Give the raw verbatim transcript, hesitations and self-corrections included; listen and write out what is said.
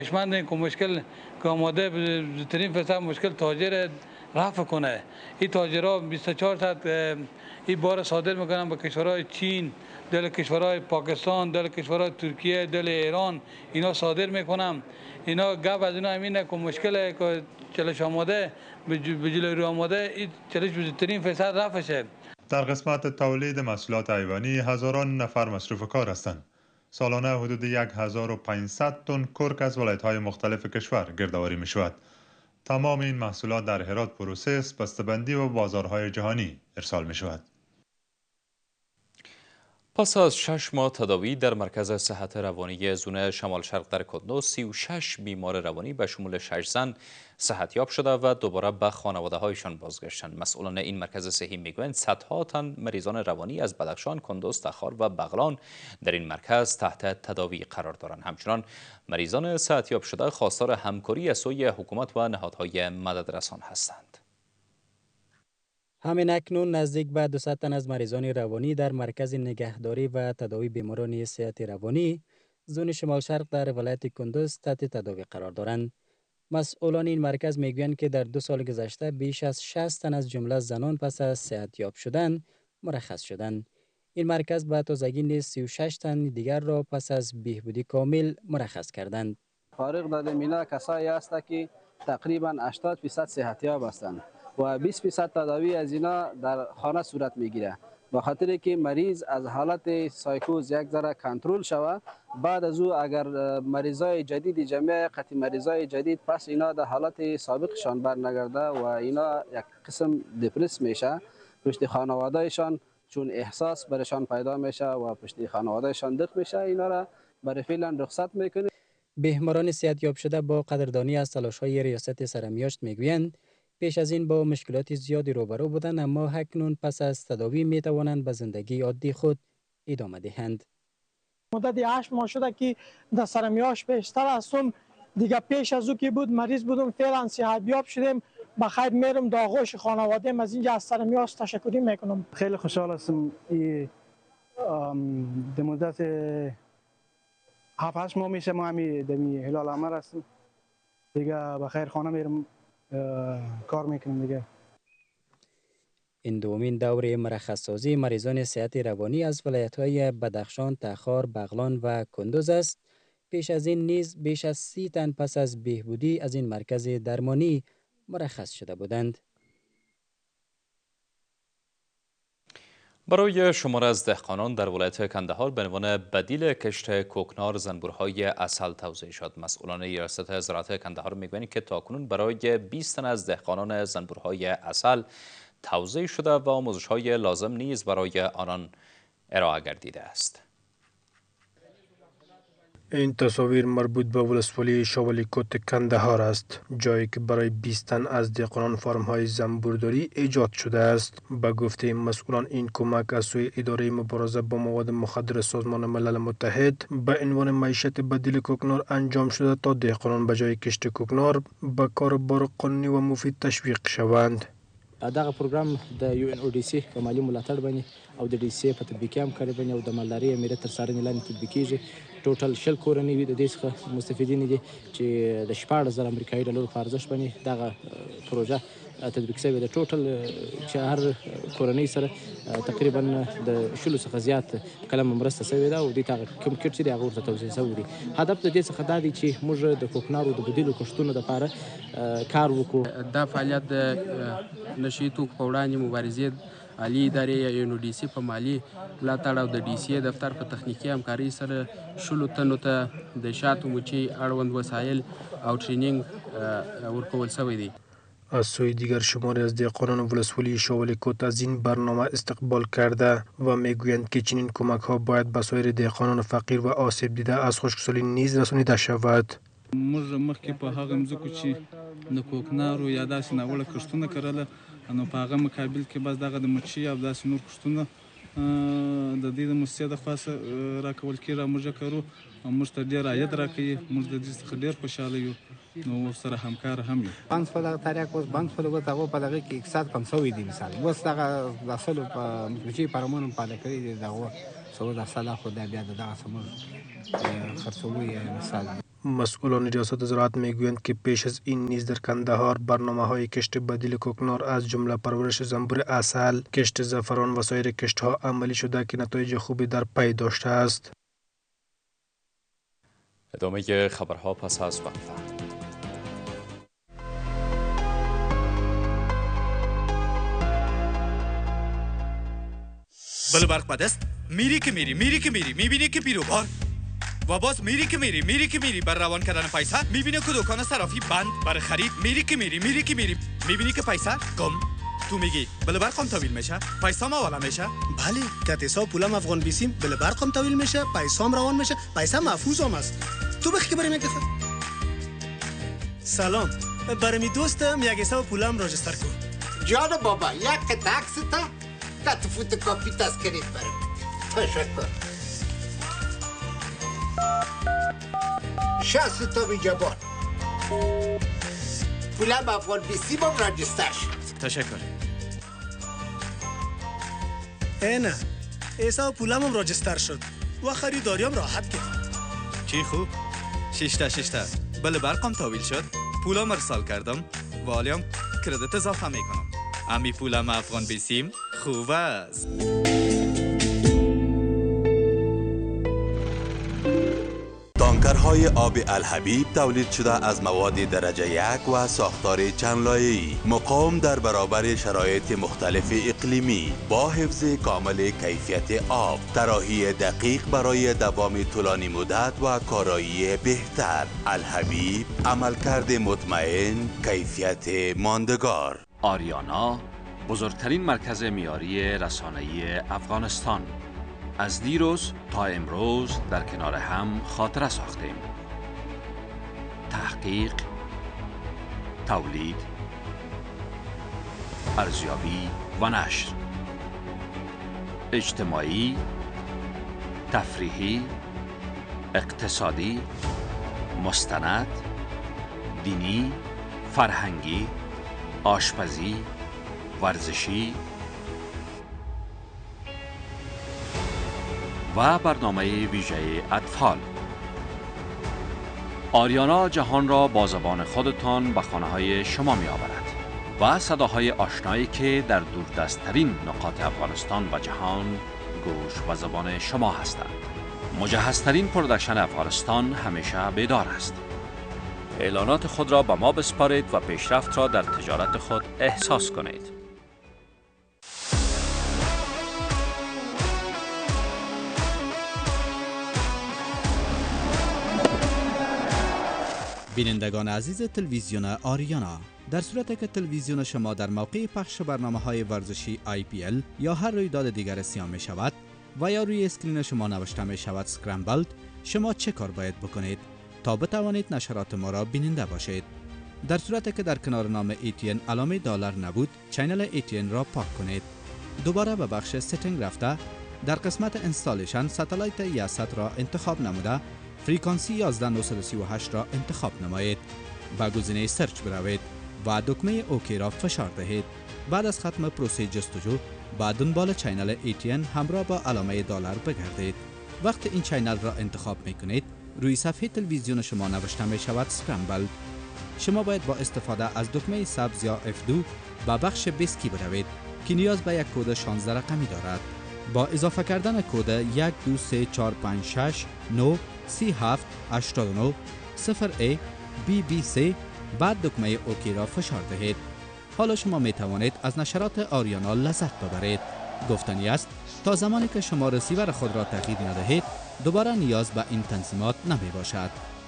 اشمعنی که مشکل که آماده بزرگترین فصل مشکل تاجر رفع کنه. این تاجرها بیست و چهار ساعت این بار صادر میکنن به کشورهای چین، دل کشورهای پاکستان، دل کشورهای ترکیه، دل ایران، اینا صادر میکنن. اینا گپ از اینا همینه که مشکل که چلش آماده به جلوی رو آماده این چلش بزرگترین فصل رفع شه. در قسمت تولید محصولات حیوانی هزاران نفر مصروف کار هستند. سالانه حدود هزار و پانصد تن کرک از ولایت‌های مختلف کشور گردآوری می شود. تمام این محصولات در هرات پروسس، بسته‌بندی و بازارهای جهانی ارسال می شود. پس از شش ماه تداوی در مرکز صحت روانی زون شمال شرق در کندوز، سی و شش بیمار روانی به شمول شش زن صحتیاب شده و دوباره به خانواده هایشان بازگشتند. مسئولان این مرکز صحی میگویند صدها تن مریضان روانی از بدخشان، کندوز، تخار و بغلان در این مرکز تحت تداوی قرار دارند. همچنان مریضان صحتیاب شده خواستار همکاری از سوی حکومت و نهادهای مددرسان هستند. همین اکنون نزدیک به دویست تن از مریضان روانی در مرکز نگهداری و تداوی بیماران صحت روانی زون شمال شرق در ولایت کندوز تحت تداوی قرار دارند. مسئولان این مرکز میگویند که در دو سال گذشته بیش از شصت تن از جمله زنان پس از صحتیاب شدن مرخص شدند. این مرکز به تازگی نیز سی و شش تن دیگر را پس از بهبودی کامل مرخص کردند. فارغ داده مینا کسایی هست که تقریبا هشتاد درصد صحتیاب هستند و بیست درصد تداوی از اینا در خانه صورت میگیره. به خاطر که مریض از حالت سایکوز یک ذره کنترل شوه، بعد از او اگر مریضای جدید جمعی قطعی مریضای جدید پس اینا در حالت سابقشان برنگرده و اینا یک قسم دپرس میشه. پشت خانوادهشان چون احساس برشان پیدا میشه و پشت خانوادهشان دق میشه، اینا را برای فعلا رخصت میکنه. بیماران صحتیاب شده با قدردانی از تلاش‌های ریاست سرمیاشت میگویند پیش از این با مشکلات زیادی روبرو بودند، اما اکنون پس از تداوی می توانند به زندگی عادی خود ادامه دهند. مدت هشت ماه شده که در سرمیاش بیشتر هستم. دیگه پیش از او که بود مریض بودم، فعلا صحتیاب شدیم. بخیر میرم در آغوش خانواده از اینجا از سرمیاش تشکری میکنم. خیلی خوشحال هستم. در مدت هفت هشت ماه میشه ما همی دمی هلال احمر هستیم. دیگه بخیر خانه میرم کار میکنم دیگه. این دومین دوره مرخص‌سازی مریضان صحت روانی از ولایت‌های بدخشان، تخار، بغلان و کندوز است. پیش از این نیز بیش از سی تن پس از بهبودی از این مرکز درمانی مرخص شده بودند. برای شمار از دهقانان در ولایت کندهار به عنوان بدیل کشت کوکنار زنبورهای عسل توزیع شد. مسئولان ریاست زراعت کندهار میگویند که تاکنون برای بیست تن از دهقانان زنبورهای عسل توزیع شده و آموزش‌های لازم نیز برای آنان ارائه گردیده است. این تصاویر مربوط به ولسوالی شاولیکوت کندهار است، جایی که برای بیست تن از دهقانان فارم‌های زنبورداری ایجاد شده است. به گفته مسئولان این کمک از سوی اداره مبارزه با مواد مخدر سازمان ملل متحد به عنوان معیشت بدیل کوکنار انجام شده تا دهقانان به جای کشت کوکنار به کار بار قانونی و مفید تشویق شوند. دغه پروګرام د یو ان او ډي سي په مالي ملاتړ باندې او د ډي سي په تطبیقي همکارۍ باندې او د مالدارۍ امریت تر څارنې لاندې تطبیقیږي. ټوټل شل کورنۍ وي د دې څخه مستفیدین دي چې د شپاړس زره امریکایي ډالرو په ارزښت باندې دغه پروژه تطبیق شوې ده. ټوټل چې هر کورنۍ سره تقریبا د شلو څخه زیات کلمه مرسته شوې ده او دوی ته کوم کټ چې دی هغه ورته توزیع شوی دي. هدف د دې څخه دا دی چې موږ د کوکنارو د بدیلو کښتونو دپاره کار وکړو. دا فعالیت د نشي توکو په وړاندې مبارزې عالی ادارې یا یو ان او ډي سي په مالي ملاتړ او د ډي سي دفتر په تخنیکي همکارۍ سره شلو تنو ته د شاتو مچۍ اړوند وسایل او ټرینینګ ورکول شوی دی. از سوی دیگر شماری از دهقانان ولسوالی شاولیکوت از این برنامه استقبال کرده و میگویند که چنین کمک ها باید به سایر دهقانان فقیر و آسیب دیده از خشکسالی نیز رسانیده شود. موږ مخکې په هغه مځکو چې د کوکنارو یا داسې ناوړه کښتونه کرله، نو په هغه مقابل کې بس دغه د مچۍ او داسې نور کښتونه د دې د موسسې د خوا څخه راکول کېږي او موږ یې کرو او موږ ته ډېر عاید راکوي. موږ د دې څخه ډېر خوشحاله یو، نو ورسره همکار هم یو. بند په دغه تاریخ اوس بند په دغه هغه په دغه کې اقتصاد کم شوی دی. مثال اوس دغه د اصلو په مچۍ فارمونو پاله کړي دي، دغه څو د اصله خو د بیا دغه سمور خرڅوي مثال. مسئولان ریاست زراعت میگویند که پیش از این نیز در کندهار برنامه های کشت بدیل کوکنار از جمله پرورش زنبور عسل، کشت زعفران و سایر کشت ها عملی شده که نتایج خوبی در پی داشته است. ادامه خبرها پس از وقفه. بله برق بد است. میری که میری میری که میری میبینی که پیروبار و باز میری که میری میری که میری بر روان کردن پیسه میبینی که دکان صرافی بند بر خرید میری که میری میری که میری میبینی که پیسه کم. تو میگی بله برقم طویل میشه پیسام والا میشه. بله که حساب پولم افغان بیسیم بله برقم طویل میشه پیسام روان میشه پیسه محفوظم است. تو بخی که بریم یک دفعه. سلام برای می دوستم یک حساب پولم راجستر کن. جان بابا یک تاکس تا کت فوتوکاپی تذکرت برم. تشکر. شصت تا بی جبان. پولم افغان بیسیم هم راجستر شد. تشکر. اینه حساب پولم هم راجستر شد و خریداریم راحت کرد. چی خوب؟ ششتا ششتا بله برقم طویل شد پولم ارسال کردم و حالیم کردیت اضافه میکنم. امی پولم افغان بیسیم خوب است. تانکرهای آب الحبیب تولید شده از مواد درجه یک و ساختار چند لایه‌ای مقاوم در برابر شرایط مختلف اقلیمی با حفظ کامل کیفیت آب، طراحی دقیق برای دوام طولانی مدت و کارایی بهتر. الحبیب، عملکرد مطمئن، کیفیت ماندگار. آریانا، بزرگترین مرکز معیاری رسانه‌ای افغانستان. از دیروز تا امروز در کنار هم خاطره ساختیم. تحقیق، تولید، ارزیابی و نشر. اجتماعی، تفریحی، اقتصادی، مستند، دینی، فرهنگی، آشپزی، ورزشی و برنامه ویژه اطفال. آریانا جهان را با زبان خودتان به خانه‌های شما می آورد و صداهای آشنایی که در دوردست‌ترین نقاط افغانستان و جهان گوش و زبان شما هستند. مجهزترین پروداکشن افغانستان همیشه بیدار است. اعلانات خود را به ما بسپارید و پیشرفت را در تجارت خود احساس کنید. بینندگان عزیز تلویزیون آریانا، در صورتی که تلویزیون شما در موقع پخش برنامه‌های ورزشی آی پی ال یا هر رویداد دیگر سیاه می شود و یا روی اسکرین شما نوشته می شود سکرامبلد، شما چه کار باید بکنید تا بتوانید نشرات ما را بیننده باشید؟ در صورتی که در کنار نام ای تی ان علامه دلار نبود، چینل ای تی ان را پاک کنید. دوباره به بخش ستینگ رفته در قسمت اینستالیشن ستلایت یاست را انتخاب نموده فریکانسی یازده هزار و نهصد و سی و هشت را انتخاب نمایید. با گزینه سرچ بروید و دکمه اوکی را فشار دهید. بعد از ختم پروسه جستجو با دنبال چینل ای تی ان همراه با علامه دلار بگردید. وقتی این چینل را انتخاب می کنید، روی صفحه تلویزیون شما نوشته می شود سکرامبل. شما باید با استفاده از دکمه سبز یا اف دو با بخش بیسکی بروید که نیاز به یک کد شانزده رقمی دارد. با اضافه کردن کد یک دو سه چهار پنج شش نه سی هفت هشتاد و نه صفر ای بی بی سی بعد دکمه اوکی را فشار دهید. حالا شما می توانید از نشرات آریانا لذت ببرید. گفتنی است تا زمانی که شما رسیور خود را تغییر ندهید دوباره نیاز به این تنظیمات نمی باشد.